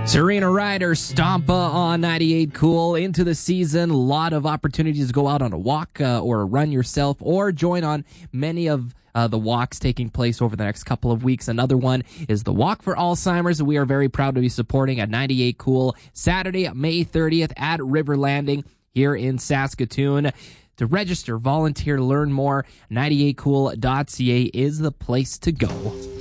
Serena Ryder, Stompa on 98 Cool. Into the season, a lot of opportunities to go out on a walk or a run yourself, or join on many of the walks taking place over the next couple of weeks. Another one is the Walk for Alzheimer's that we are very proud to be supporting at 98 Cool, Saturday, May 30th at River Landing here in Saskatoon. To register, volunteer, learn more, 98cool.ca is the place to go.